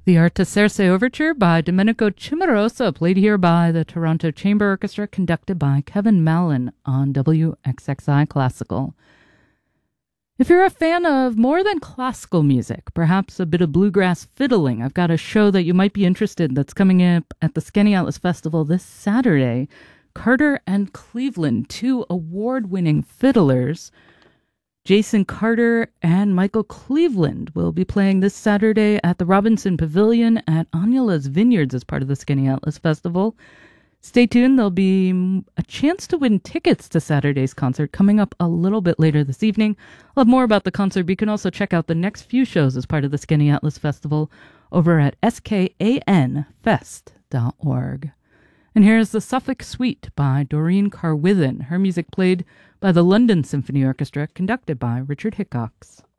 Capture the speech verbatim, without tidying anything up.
The Artaserse Overture by Domenico Cimarosa, played here by the Toronto Chamber Orchestra, conducted by Kevin Mallon on W X X I Classical. If you're a fan of more than classical music, perhaps a bit of bluegrass fiddling, I've got a show that you might be interested in that's coming up at the Skinny Atlas Festival this Saturday. Carter and Cleveland, two award-winning fiddlers, Jason Carter and Michael Cleveland, will be playing this Saturday at the Robinson Pavilion at Anula's Vineyards as part of the Skinny Atlas Festival. Stay tuned. There'll be a chance to win tickets to Saturday's concert coming up a little bit later this evening. I'll have more about the concert, but you can also check out the next few shows as part of the Skinny Atlas Festival over at S K A N fest dot org. And here's the Suffolk Suite by Doreen Carwithen, her music played by the London Symphony Orchestra, conducted by Richard Hickox.